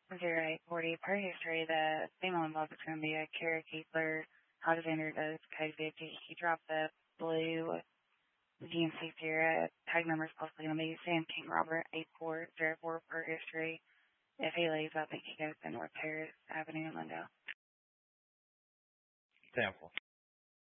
0840 per history. The female involved is going to be a Kara Keesler. Alexander does code 50. He dropped the blue GMC Sierra. Tag number is possibly going to be Sam King Robert 8404 per history. If he leaves, I think he goes to North Terrace Avenue in Lindale. 10-4.